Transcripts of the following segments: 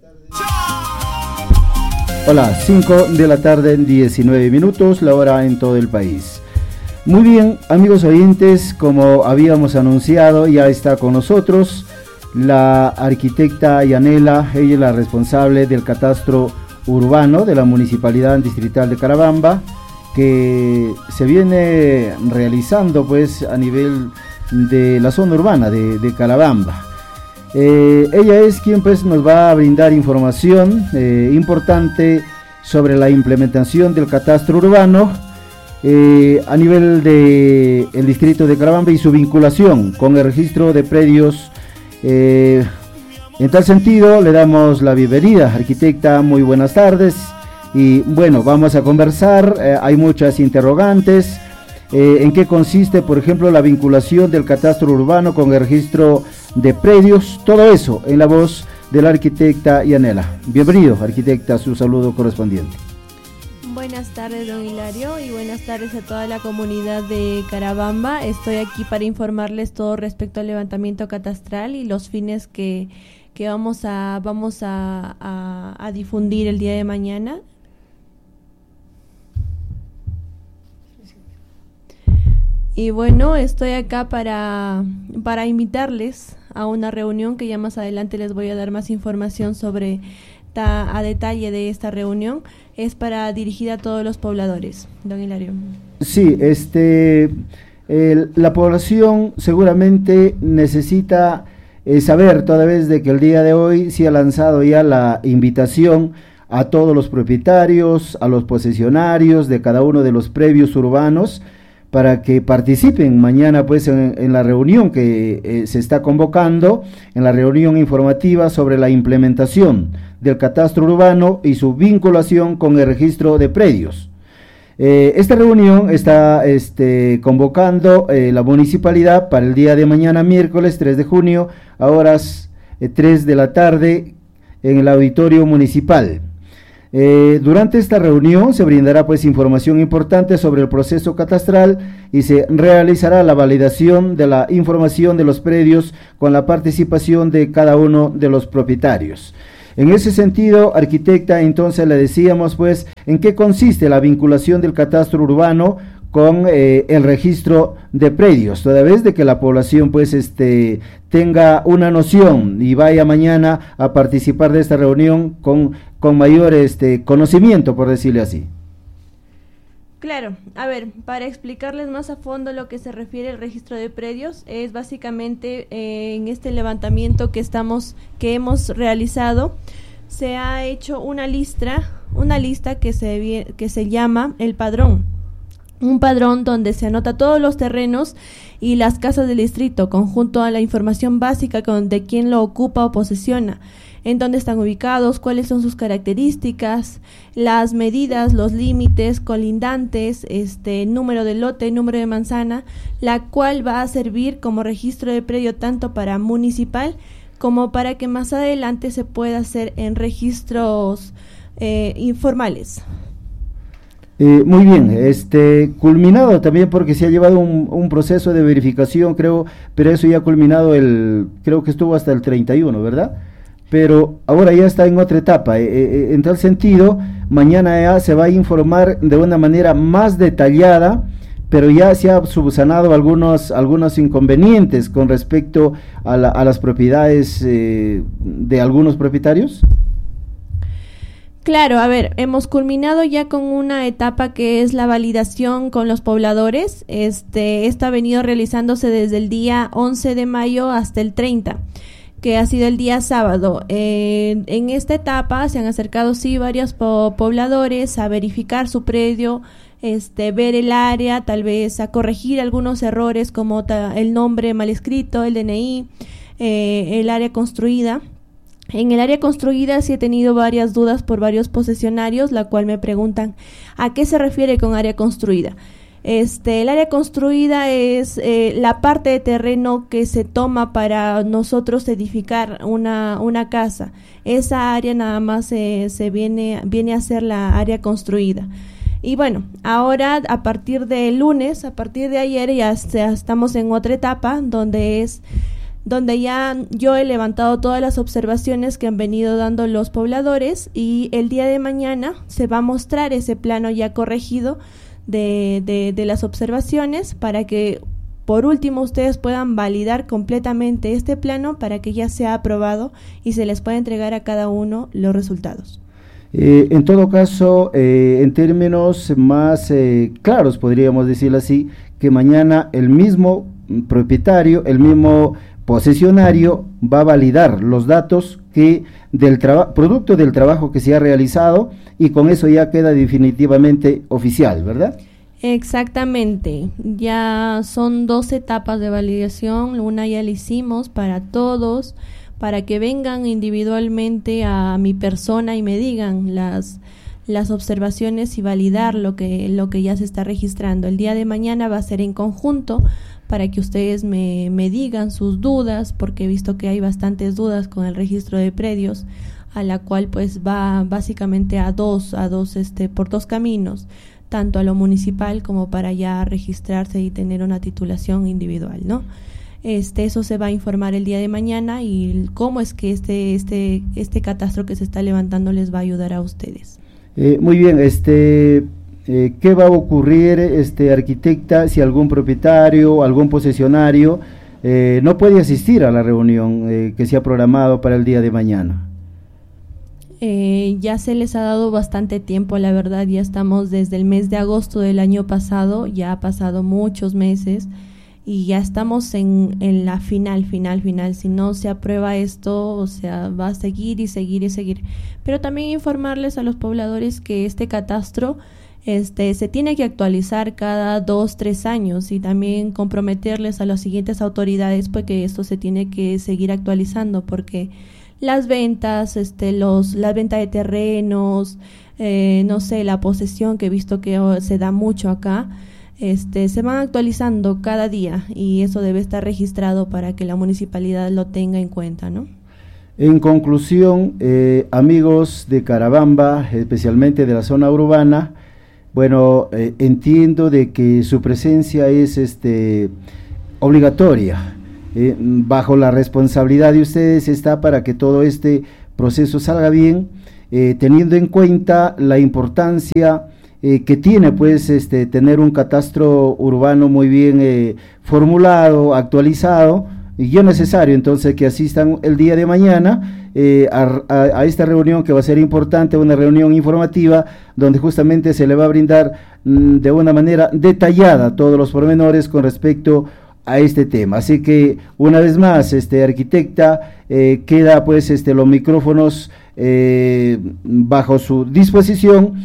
Hola, 5 de la tarde, 19 minutos, la hora en todo el país. Muy bien, amigos oyentes, como habíamos anunciado, ya está con nosotros la arquitecta Yanela. Ella es la responsable del catastro urbano de la Municipalidad Distrital de Carabamba, que se viene realizando pues a nivel de la zona urbana de Carabamba. Ella es quien pues nos va a brindar información importante sobre la implementación del catastro urbano a nivel del distrito de Carabamba y su vinculación con el registro de predios. En tal sentido le damos la bienvenida, arquitecta, muy buenas tardes. Y bueno, vamos a conversar, hay muchas interrogantes. ¿En qué consiste, por ejemplo, la vinculación del catastro urbano con el registro de predios? Todo eso en la voz de la arquitecta Yanela. Bienvenido, arquitecta, su saludo correspondiente. Buenas tardes, don Hilario, y buenas tardes a toda la comunidad de Carabamba. Estoy aquí para informarles todo respecto al levantamiento catastral y los fines que vamos a difundir el día de mañana. Y bueno, estoy acá para invitarles a una reunión que ya más adelante les voy a dar más información sobre a detalle de esta reunión. Es para dirigida a todos los pobladores, don Hilario. Sí, la población seguramente necesita saber, toda vez de que el día de hoy se ha lanzado ya la invitación a todos los propietarios, a los posesionarios de cada uno de los predios urbanos, para que participen mañana pues en la reunión que se está convocando, en la reunión informativa sobre la implementación del catastro urbano y su vinculación con el registro de predios. Esta reunión está convocando la municipalidad para el día de mañana, miércoles 3 de junio, a horas 3 de la tarde en el auditorio municipal. Durante esta reunión se brindará pues información importante sobre el proceso catastral y se realizará la validación de la información de los predios con la participación de cada uno de los propietarios. En ese sentido, arquitecta, entonces le decíamos pues en qué consiste la vinculación del catastro urbano con el registro de predios, toda vez de que la población pues tenga una noción y vaya mañana a participar de esta reunión con mayor conocimiento, por decirlo así. Claro, a ver, para explicarles más a fondo lo que se refiere al registro de predios, es básicamente en este levantamiento que hemos realizado, se ha hecho una lista que se llama el padrón. Un padrón donde se anota todos los terrenos y las casas del distrito, conjunto a la información básica de quién lo ocupa o posesiona, en dónde están ubicados, cuáles son sus características, las medidas, los límites colindantes, número de lote, número de manzana, la cual va a servir como registro de predio tanto para municipal como para que más adelante se pueda hacer en registros informales. Muy bien, culminado también porque se ha llevado un proceso de verificación, creo, pero eso ya ha culminado creo que estuvo hasta el 31, ¿verdad? Pero ahora ya está en otra etapa, en tal sentido, mañana ya se va a informar de una manera más detallada, pero ya se ha subsanado algunos inconvenientes con respecto a las propiedades de algunos propietarios. Claro, a ver, hemos culminado ya con una etapa que es la validación con los pobladores. Esta ha venido realizándose desde el día 11 de mayo hasta el 30, que ha sido el día sábado. En esta etapa se han acercado sí varios pobladores a verificar su predio, ver el área, tal vez a corregir algunos errores como el nombre mal escrito, el DNI, el área construida. En el área construida sí he tenido varias dudas por varios posesionarios, la cual me preguntan ¿a qué se refiere con área construida? El área construida es la parte de terreno que se toma para nosotros edificar una casa. Esa área nada más se viene a ser la área construida. Y bueno, ahora a partir de lunes, a partir de ayer ya estamos en otra etapa donde es donde ya yo he levantado todas las observaciones que han venido dando los pobladores, y el día de mañana se va a mostrar ese plano ya corregido de las observaciones, para que por último ustedes puedan validar completamente este plano para que ya sea aprobado y se les pueda entregar a cada uno los resultados. En todo caso, en términos más claros, podríamos decirlo así, que mañana el mismo propietario, el mismo posesionario va a validar los datos que producto del trabajo que se ha realizado, y con eso ya queda definitivamente oficial, ¿verdad? Exactamente, ya son 2 etapas de validación, una ya la hicimos para todos, para que vengan individualmente a mi persona y me digan las observaciones y validar lo que ya se está registrando. El día de mañana va a ser en conjunto, para que ustedes me digan sus dudas, porque he visto que hay bastantes dudas con el registro de predios, a la cual pues va básicamente por 2 caminos, tanto a lo municipal como para ya registrarse y tener una titulación individual, ¿no? Eso se va a informar el día de mañana, y cómo es que este catastro que se está levantando les va a ayudar a ustedes. Muy bien, ¿qué va a ocurrir, arquitecta, si algún propietario, algún posesionario no puede asistir a la reunión que se ha programado para el día de mañana? Ya se les ha dado bastante tiempo, la verdad, ya estamos desde el mes de agosto del año pasado, ya ha pasado muchos meses y ya estamos en la final, si no se aprueba esto, o sea, va a seguir y seguir y seguir. Pero también informarles a los pobladores que este catastro se tiene que actualizar cada 2-3 años, y también comprometerles a las siguientes autoridades pues que esto se tiene que seguir actualizando, porque las ventas, la venta de terrenos, no sé, la posesión, que he visto que se da mucho acá, se van actualizando cada día, y eso debe estar registrado para que la municipalidad lo tenga en cuenta, ¿no? En conclusión, amigos de Carabamba, especialmente de la zona urbana, bueno, entiendo de que su presencia es obligatoria. Bajo la responsabilidad de ustedes está para que todo este proceso salga bien, teniendo en cuenta la importancia que tiene pues tener un catastro urbano muy bien formulado, actualizado, y ya necesario entonces que asistan el día de mañana a esta reunión, que va a ser importante, una reunión informativa donde justamente se le va a brindar de una manera detallada todos los pormenores con respecto a este tema. Así que una vez más, arquitecta, queda pues los micrófonos bajo su disposición,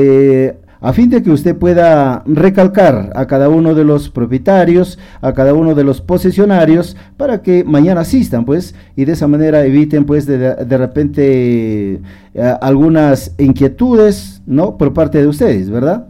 a fin de que usted pueda recalcar a cada uno de los propietarios, a cada uno de los posesionarios, para que mañana asistan pues, y de esa manera eviten pues de repente algunas inquietudes, ¿no?, por parte de ustedes, ¿verdad?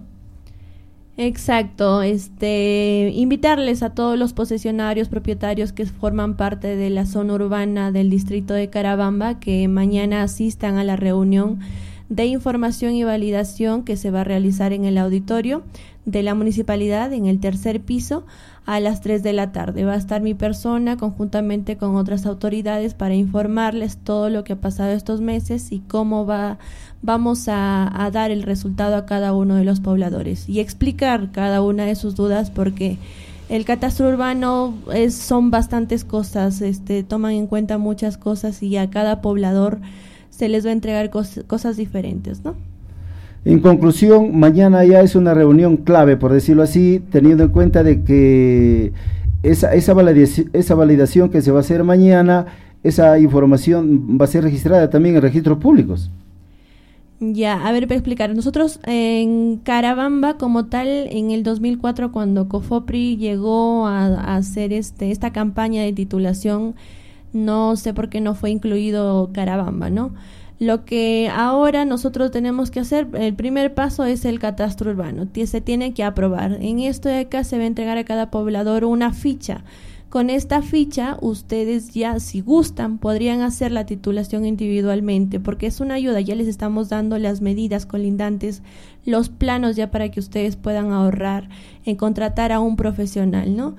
Exacto, invitarles a todos los posesionarios, propietarios que forman parte de la zona urbana del distrito de Carabamba, que mañana asistan a la reunión de información y validación que se va a realizar en el auditorio de la municipalidad, en el 3er piso, a las 3 de la tarde. Va a estar mi persona conjuntamente con otras autoridades para informarles todo lo que ha pasado estos meses y cómo vamos a dar el resultado a cada uno de los pobladores, y explicar cada una de sus dudas, porque el catastro urbano son bastantes cosas, toman en cuenta muchas cosas, y a cada poblador se les va a entregar cosas diferentes, ¿no? En conclusión, mañana ya es una reunión clave, por decirlo así, teniendo en cuenta de que esa validación que se va a hacer mañana, esa información va a ser registrada también en registros públicos. Ya, a ver, para explicar. Nosotros en Carabamba, como tal, en el 2004, cuando COFOPRI llegó a hacer esta campaña de titulación, no sé por qué no fue incluido Carabamba, ¿no? Lo que ahora nosotros tenemos que hacer, el primer paso es el catastro urbano, se tiene que aprobar. En esto de acá se va a entregar a cada poblador una ficha. Con esta ficha, ustedes ya, si gustan, podrían hacer la titulación individualmente, porque es una ayuda, ya les estamos dando las medidas colindantes, los planos ya para que ustedes puedan ahorrar en contratar a un profesional, ¿no?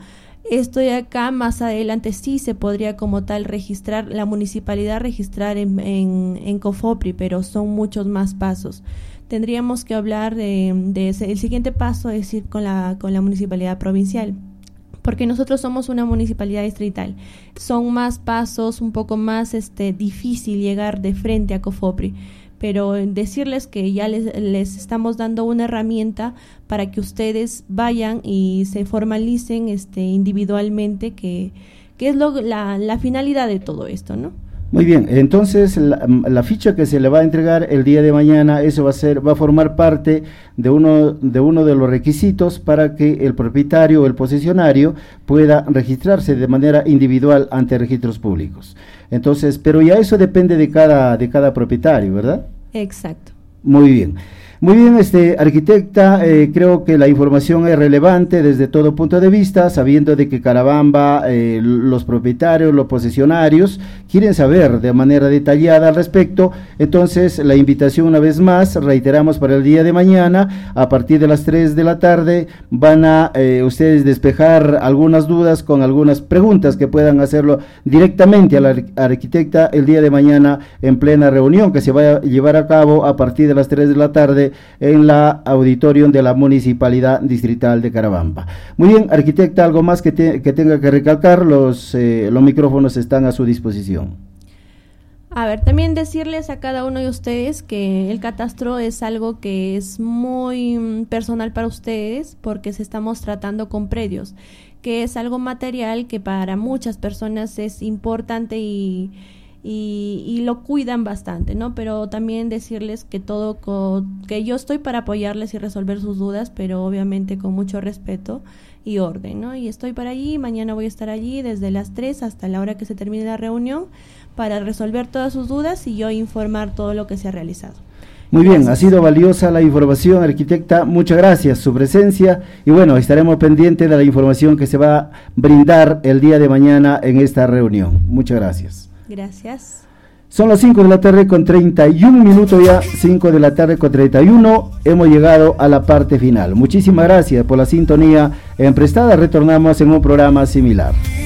Esto de acá más adelante sí se podría como tal registrar, la municipalidad registrar en COFOPRI, pero son muchos más pasos. Tendríamos que hablar el siguiente paso es ir con la municipalidad provincial, porque nosotros somos una municipalidad distrital. Son más pasos, un poco más difícil llegar de frente a COFOPRI, pero decirles que ya les estamos dando una herramienta para que ustedes vayan y se formalicen individualmente, que es la finalidad de todo esto, ¿no? Muy bien, entonces la ficha que se le va a entregar el día de mañana, eso va a formar parte de uno de los requisitos para que el propietario o el posesionario pueda registrarse de manera individual ante registros públicos. Entonces, pero ya eso depende de cada propietario, ¿verdad? Exacto. Muy bien. Muy bien, arquitecta, creo que la información es relevante desde todo punto de vista, sabiendo de que Carabamba, los propietarios, los posesionarios, quieren saber de manera detallada al respecto. Entonces, la invitación una vez más, reiteramos para el día de mañana, a partir de las 3 de la tarde, van a ustedes despejar algunas dudas con algunas preguntas que puedan hacerlo directamente a la arquitecta el día de mañana en plena reunión que se va a llevar a cabo a partir de las 3 de la tarde en la auditorium de la Municipalidad Distrital de Carabamba. Muy bien, arquitecta, ¿algo más que tenga que recalcar? Los micrófonos están a su disposición. A ver, también decirles a cada uno de ustedes que el catastro es algo que es muy personal para ustedes, porque se estamos tratando con predios, que es algo material que para muchas personas es importante y lo cuidan bastante, ¿no? Pero también decirles que que yo estoy para apoyarles y resolver sus dudas, pero obviamente con mucho respeto y orden, ¿no? Y estoy para allí, mañana voy a estar allí desde las 3 hasta la hora que se termine la reunión para resolver todas sus dudas y yo informar todo lo que se ha realizado. Muy bien, ha sido valiosa la información, arquitecta, muchas gracias, su presencia, y bueno, estaremos pendientes de la información que se va a brindar el día de mañana en esta reunión. Muchas gracias. Gracias. Son las 5 de la tarde con 31 minutos ya, 5 de la tarde con 31, hemos llegado a la parte final. Muchísimas gracias por la sintonía prestada, retornamos en un programa similar.